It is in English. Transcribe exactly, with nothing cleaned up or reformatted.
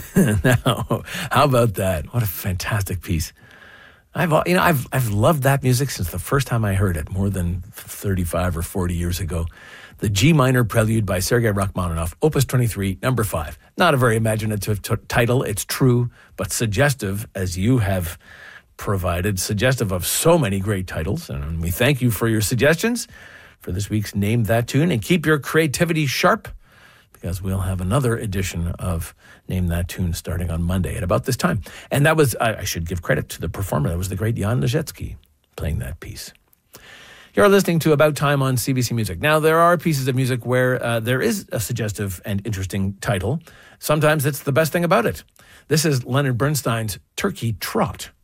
Now, how about that? What a fantastic piece. I've you know I've I've loved that music since the first time I heard it, more than thirty-five or forty years ago. The G minor prelude by Sergei Rachmaninoff, Opus twenty-three, number five. Not a very imaginative t- title, it's true, but suggestive, as you have provided, suggestive of so many great titles. And we thank you for your suggestions for this week's Name That Tune. And keep your creativity sharp, because we'll have another edition of Name That Tune starting on Monday at about this time. And that was, I, I should give credit to the performer, that was the great Jan Leżecki playing that piece. You're listening to About Time on C B C Music. Now, there are pieces of music where uh, there is a suggestive and interesting title. Sometimes it's the best thing about it. This is Leonard Bernstein's Turkey Trot.